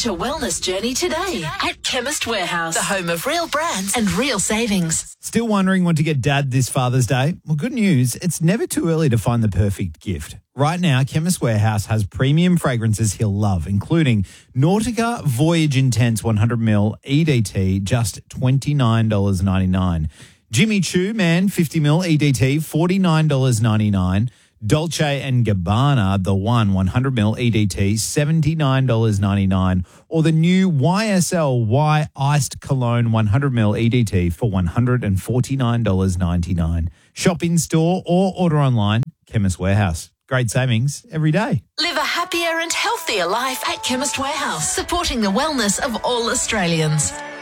Launch a wellness journey today at Chemist Warehouse, the home of real brands and real savings. Still wondering what to get Dad this Father's Day? Well, good news. It's never too early to find the perfect gift. Right now, Chemist Warehouse has premium fragrances he'll love, including Nautica Voyage Intense 100ml EDT, just $29.99. Jimmy Choo Man 50ml EDT, $49.99. Dolce & Gabbana, the one 100ml EDT, $79.99. Or the new YSL Y Iced Cologne 100ml EDT for $149.99. Shop in store or order online. Chemist Warehouse. Great savings every day. Live a happier and healthier life at Chemist Warehouse, supporting the wellness of all Australians.